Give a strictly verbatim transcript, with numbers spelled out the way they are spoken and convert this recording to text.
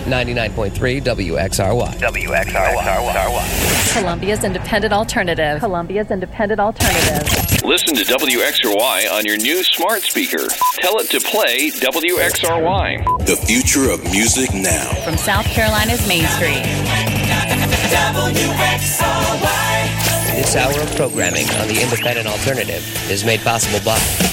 ninety-nine point three W X R Y. W X R Y. Columbia's Independent Alternative. Columbia's Independent Alternative. Listen to W X R Y on your new smart speaker. Tell it to play W X R Y. The future of music now. From South Carolina's Main Street. W X R Y. This hour of programming on the Independent Alternative is made possible by